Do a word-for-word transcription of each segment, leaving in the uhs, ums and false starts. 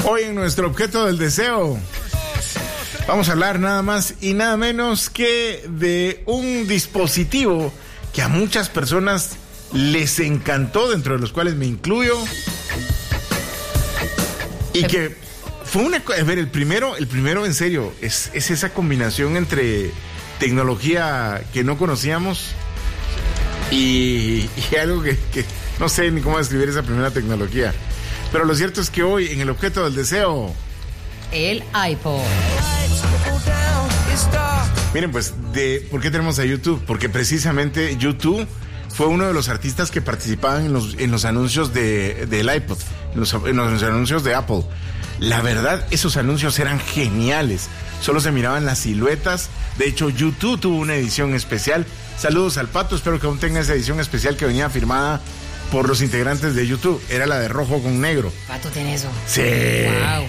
Hoy en nuestro objeto del deseo vamos a hablar nada más y nada menos que de un dispositivo que a muchas personas les encantó, dentro de los cuales me incluyo, y que fue una... A ver, el primero, el primero en serio, es, es esa combinación entre tecnología que no conocíamos y, y algo que, que no sé ni cómo describir esa primera tecnología. Pero lo cierto es que hoy, en el objeto del deseo, el iPod. Miren, pues, de ¿por qué tenemos a YouTube? Porque precisamente YouTube fue uno de los artistas que participaban en los, en los anuncios de, del iPod, en los, en los anuncios de Apple. La verdad, esos anuncios eran geniales. Solo se miraban las siluetas. De hecho, YouTube tuvo una edición especial. Saludos al Pato, espero que aún tenga esa edición especial que venía firmada por los integrantes de YouTube. Era la de rojo con negro. Pato tiene eso. Sí. Wow.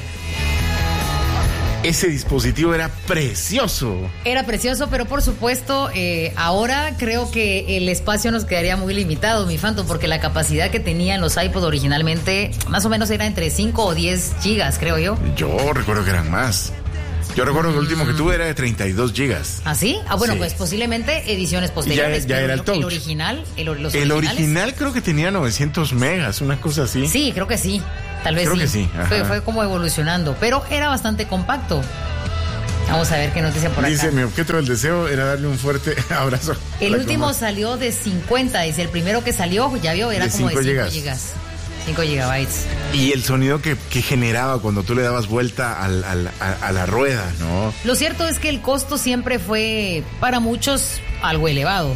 Ese dispositivo era precioso. Era precioso, pero por supuesto, eh, ahora creo que el espacio nos quedaría muy limitado, mi Phantom, porque la capacidad que tenían los iPod originalmente, más o menos era entre cinco o diez gigas, creo yo. Yo recuerdo que eran más. Yo recuerdo que el último que tuve era de treinta y dos gigas. ¿Ah, sí? Ah, bueno, sí. Pues posiblemente ediciones posteriores. Ya, ya era el touch. El original, el, los el originales. original creo que tenía novecientos megas, una cosa así. Sí, creo que sí. Tal vez creo sí. que sí. Fue, fue como evolucionando, pero era bastante compacto. Vamos a ver qué nos dicen por acá. Dice, mi objeto del deseo era darle un fuerte abrazo. El último salió de cincuenta, dice, el primero que salió, ya vio, era de como cinco de cinco gigas. gigas. cinco gigabytes. Y el sonido que, que generaba cuando tú le dabas vuelta al, al, a, a la rueda, ¿no? Lo cierto es que el costo siempre fue, para muchos, algo elevado.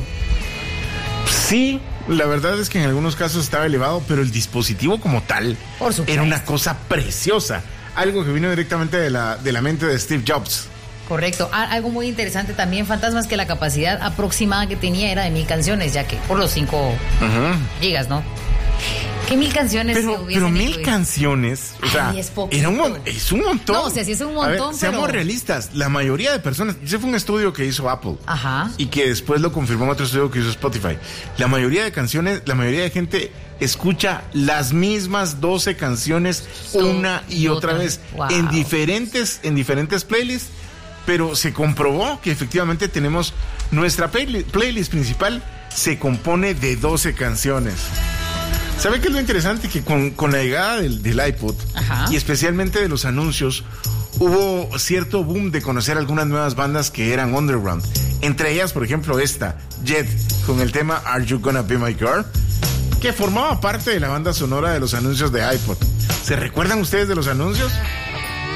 Sí, la verdad es que en algunos casos estaba elevado, pero el dispositivo como tal Por supuesto. era una cosa preciosa. Algo que vino directamente de la, de la mente de Steve Jobs. Correcto. Ah, algo muy interesante también, Fantasmas, que la capacidad aproximada que tenía era de mil canciones, ya que por los cinco uh-huh. gigas, ¿no? ¿Qué mil canciones? Pero, pero mil incluido? canciones, o sea, Ay, es, era un, es un montón. No, o sea, sí es un montón, a ver, seamos pero... realistas, la mayoría de personas, ese fue un estudio que hizo Apple. Ajá. Y que después lo confirmó otro estudio que hizo Spotify. La mayoría de canciones, la mayoría de gente escucha las mismas doce canciones so, una y, y otra, otra vez wow. en diferentes, en diferentes playlists, pero se comprobó que efectivamente tenemos nuestra play, playlist principal se compone de doce canciones. ¿Sabe qué es lo interesante? Que con, con la llegada del, del iPod, ajá, y especialmente de los anuncios, hubo cierto boom de conocer algunas nuevas bandas que eran underground. Entre ellas, por ejemplo, esta, Jet, con el tema Are You Gonna Be My Girl, que formaba parte de la banda sonora de los anuncios de iPod. ¿Se recuerdan ustedes de los anuncios?